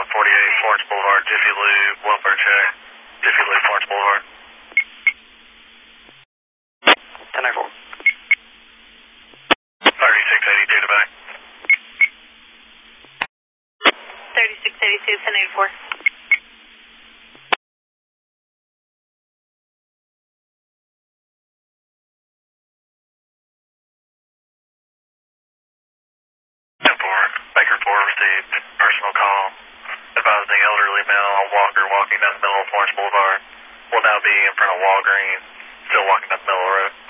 148 Florence Boulevard, Jiffy Lube, welfare check. Jiffy Lube, Florence Boulevard. 1094. 3682 to back. 3682, 1084. Baker 4 received personal call advising elderly male walker walking down the middle of Florence Boulevard. Will now be in front of Walgreens, still walking down the middle of the road.